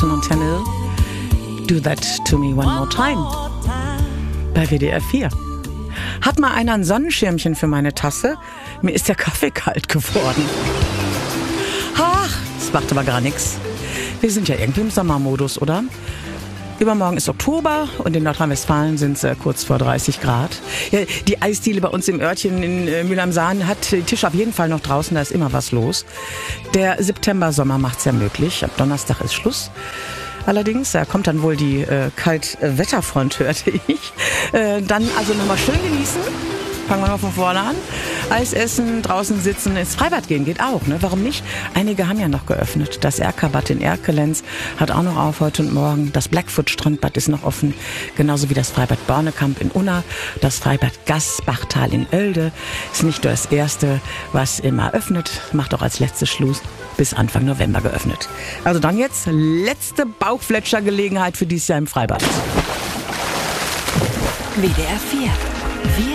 Clapton und Tanel. Do That To Me One More Time. Bei WDR 4. Hat mal einer ein Sonnenschirmchen für meine Tasse? Mir ist der Kaffee kalt geworden. Ach, das macht aber gar nichts. Wir sind ja irgendwie im Sommermodus, oder? Übermorgen ist Oktober und in Nordrhein-Westfalen sind es kurz vor 30 Grad. Ja, die Eisdiele bei uns im Örtchen in Mühl-am-Sahn hat die Tische auf jeden Fall noch draußen, da ist immer was los. Der September-Sommer macht's ja möglich. Ab Donnerstag ist Schluss. Allerdings, da kommt dann wohl die Kaltwetterfront, hörte ich. Dann also nochmal schön genießen. Fangen wir mal von vorne an. Eis essen, draußen sitzen, ins Freibad gehen geht auch, ne? Warum nicht? Einige haben ja noch geöffnet. Das Erkerbad in Erkelenz hat auch noch auf heute und morgen. Das Blackfoot-Strandbad ist noch offen. Genauso wie das Freibad Bornekamp in Unna. Das Freibad Gassbachtal in Oelde ist nicht nur das erste, was immer öffnet, macht auch als letztes Schluss bis Anfang November geöffnet. Also dann jetzt letzte Bauchfletscher-Gelegenheit für dieses Jahr im Freibad. WDR 4.